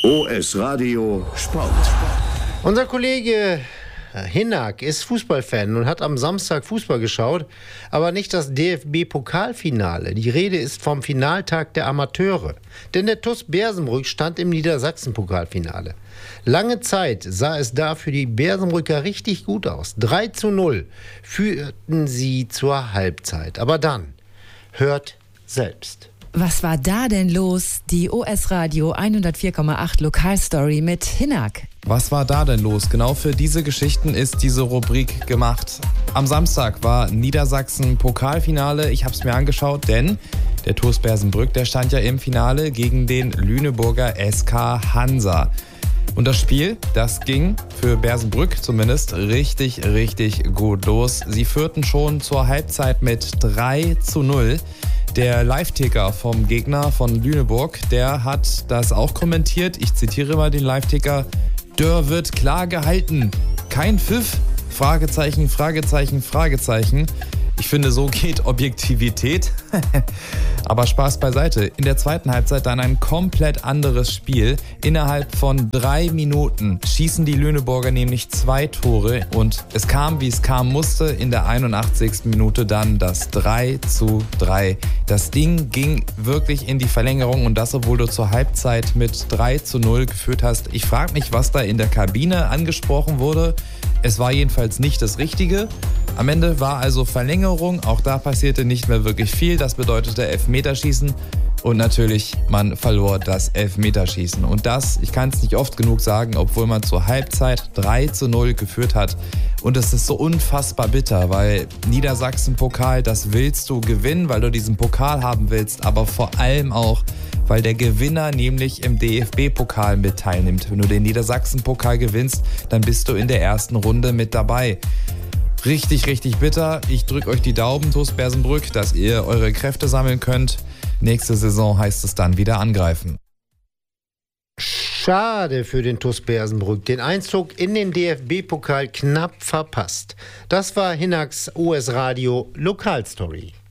OS Radio Sport. Unser Kollege Hinak ist Fußballfan und hat am Samstag Fußball geschaut, aber nicht das DFB-Pokalfinale. Die Rede ist vom Finaltag der Amateure. Denn der TuS Bersenbrück stand im Niedersachsen-Pokalfinale. Lange Zeit sah es da für die Bersenbrücker richtig gut aus. 3:0 führten sie zur Halbzeit. Aber dann, hört selbst. Was war da denn los? Die OS Radio 104,8 Lokalstory mit Hinak. Was war da denn los? Genau für diese Geschichten ist diese Rubrik gemacht. Am Samstag war Niedersachsen-Pokalfinale. Ich habe es mir angeschaut, denn der TuS Bersenbrück, der stand ja im Finale gegen den Lüneburger SK Hansa. Und das Spiel, das ging für Bersenbrück zumindest richtig gut los. Sie führten schon zur Halbzeit mit 3:0. Der Live-Ticker vom Gegner von Lüneburg, der hat das auch kommentiert. Ich zitiere mal den Live-Ticker. Dörr wird klar gehalten. Kein Pfiff? Fragezeichen, Fragezeichen, Fragezeichen. Ich finde, so geht Objektivität. Aber Spaß beiseite. In der zweiten Halbzeit dann ein komplett anderes Spiel. Innerhalb von 3 Minuten schießen die Lüneburger nämlich 2 Tore. Und es kam, wie es kommen musste. In der 81. Minute dann das 3:3. Das Ding ging wirklich in die Verlängerung. Und das, obwohl du zur Halbzeit mit 3:0 geführt hast. Ich frage mich, was da in der Kabine angesprochen wurde. Es war jedenfalls nicht das Richtige. Am Ende war also Verlängerung, auch da passierte nicht mehr wirklich viel. Das bedeutete Elfmeterschießen und natürlich, man verlor das Elfmeterschießen. Und das, ich kann es nicht oft genug sagen, obwohl man zur Halbzeit 3:0 geführt hat. Und es ist so unfassbar bitter, weil Niedersachsen-Pokal, das willst du gewinnen, weil du diesen Pokal haben willst, aber vor allem auch, weil der Gewinner nämlich im DFB-Pokal mit teilnimmt. Wenn du den Niedersachsen-Pokal gewinnst, dann bist du in der ersten Runde mit dabei. Richtig bitter. Ich drücke euch die Daumen, TuS Bersenbrück, dass ihr eure Kräfte sammeln könnt. Nächste Saison heißt es dann wieder angreifen. Schade für den TuS Bersenbrück. Den Einzug in den DFB-Pokal knapp verpasst. Das war Hinaks OS Radio Lokalstory.